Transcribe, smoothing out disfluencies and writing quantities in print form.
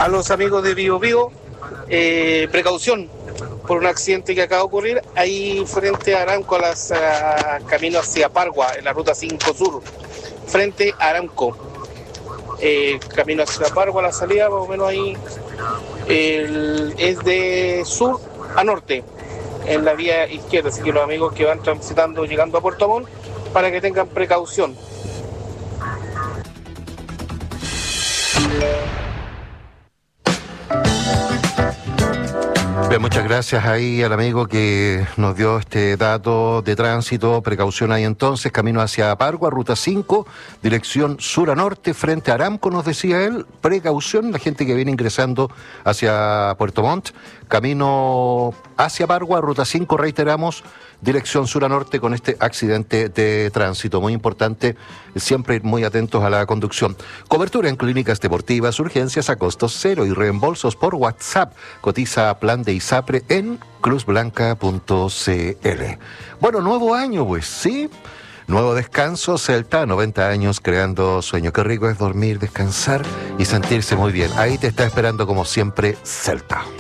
a los amigos de Bio Bio, precaución por un accidente que acaba de ocurrir ahí frente a Aramco, camino hacia Pargua, en la ruta 5 Sur, frente a Aramco. Camino hacia Pargua, la salida más o menos ahí es de sur a norte, en la vía izquierda, así que los amigos que van transitando, llegando a Puerto Montt, para que tengan precaución. Bien, muchas gracias ahí al amigo que nos dio este dato de tránsito. Precaución ahí entonces, camino hacia Pargua, ruta 5, dirección sur a norte, frente a Aramco, nos decía él. Precaución, la gente que viene ingresando hacia Puerto Montt. Camino hacia Pargua, ruta 5, reiteramos, dirección sur a norte con este accidente de tránsito. Muy importante, siempre ir muy atentos a la conducción. Cobertura en clínicas deportivas, urgencias a costo cero y reembolsos por WhatsApp. Cotiza plan de ISAPRE en cruzblanca.cl. Bueno, nuevo año, pues, ¿sí? Nuevo descanso, Celta, 90 años creando sueño. Qué rico es dormir, descansar y sentirse muy bien. Ahí te está esperando como siempre Celta.